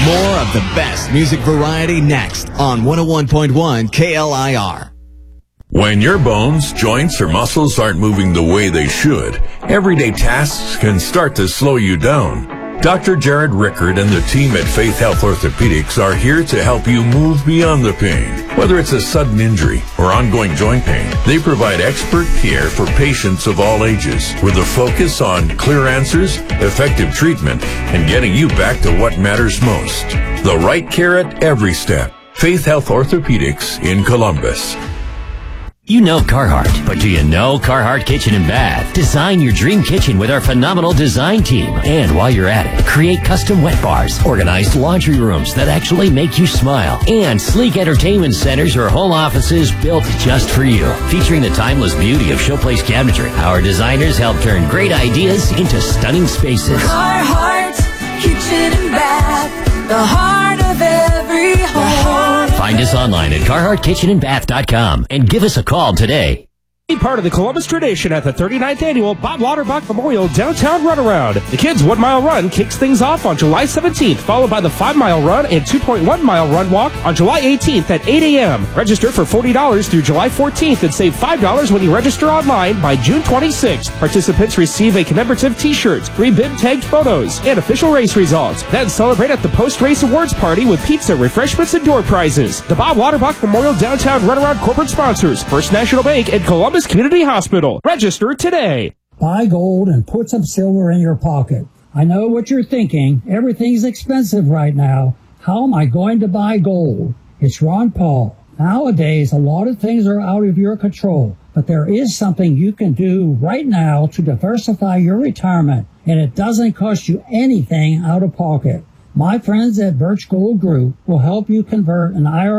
More of the best music variety next on 101.1 KLIR. When your bones, joints, or muscles aren't moving the way they should, everyday tasks can start to slow you down. Dr. Jared Rickard and the team at Faith Health Orthopedics are here to help you move beyond the pain. Whether it's a sudden injury or ongoing joint pain, they provide expert care for patients of all ages with a focus on clear answers, effective treatment, and getting you back to what matters most. The right care at every step. Faith Health Orthopedics in Columbus. You know Carhartt, but do you know Carhartt Kitchen and Bath? Design your dream kitchen with our phenomenal design team. And while you're at it, create custom wet bars, organized laundry rooms that actually make you smile, and sleek entertainment centers or home offices built just for you. Featuring the timeless beauty of Showplace cabinetry, our designers help turn great ideas into stunning spaces. Carhartt Kitchen and Bath, the heart of every home. Find us online at CarharttKitchenandBath.com and give us a call today. Be part of the Columbus tradition at the 39th Annual Bob Lauterbach Memorial Downtown Runaround. The Kids 1 Mile Run kicks things off on July 17th, followed by the 5 Mile Run and 2.1 Mile Run Walk on July 18th at 8 a.m. Register for $40 through July 14th and save $5 when you register online by June 26th. Participants receive a commemorative t-shirt, 3 bib-tagged photos, and official race results. Then celebrate at the post-race awards party with pizza, refreshments, and door prizes. The Bob Lauterbach Memorial Downtown Runaround corporate sponsors, First National Bank and Columbus Community Hospital. Register today. Buy gold and put some silver in your pocket. I know what you're thinking. Everything's expensive right now. How am I going to buy gold? It's Ron Paul. Nowadays, a lot of things are out of your control, but there is something you can do right now to diversify your retirement, and it doesn't cost you anything out of pocket. My friends at Birch Gold Group will help you convert an IRA